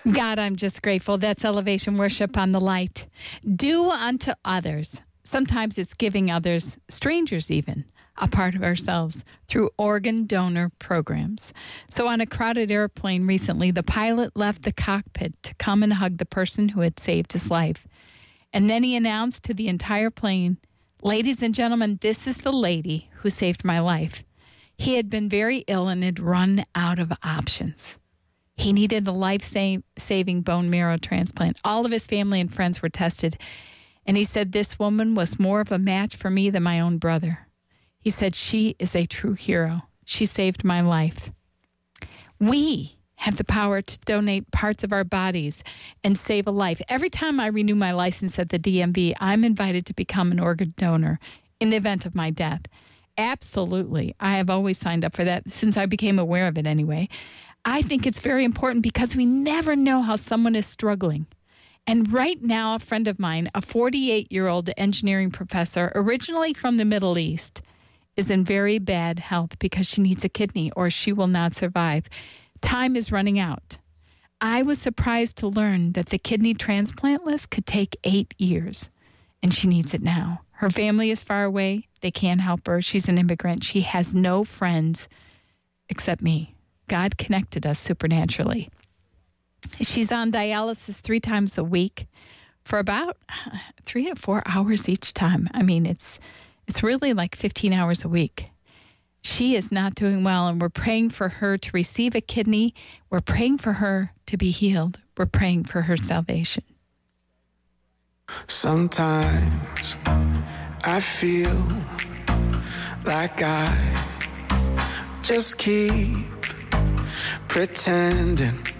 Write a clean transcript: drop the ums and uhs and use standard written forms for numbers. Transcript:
God, I'm just grateful. That's Elevation Worship on the Light. Do unto others. Sometimes it's giving others, strangers even, a part of ourselves through organ donor programs. So on a crowded airplane recently, the pilot left the cockpit to come and hug the person who had saved his life. And then he announced to the entire plane, "Ladies and gentlemen, this is the lady who saved my life." He had been very ill and had run out of options. He needed a life-saving bone marrow transplant. All of his family and friends were tested. And he said, "This woman was more of a match for me than my own brother." He said, "She is a true hero. She saved my life." We have the power to donate parts of our bodies and save a life. Every time I renew my license at the DMV, I'm invited to become an organ donor in the event of my death. Absolutely. I have always signed up for that since I became aware of it anyway. I think it's very important because we never know how someone is struggling. And right now, a friend of mine, a 48-year-old engineering professor, originally from the Middle East, is in very bad health because she needs a kidney or she will not survive. Time is running out. I was surprised to learn that the kidney transplant list could take 8 years, and she needs it now. Her family is far away. They can't help her. She's an immigrant. She has no friends except me. God connected us supernaturally. She's on dialysis 3 times a week for about 3 to 4 hours each time. I mean, it's really like 15 hours a week. She is not doing well, and we're praying for her to receive a kidney. We're praying for her to be healed. We're praying for her salvation. Sometimes I feel like I just keep pretending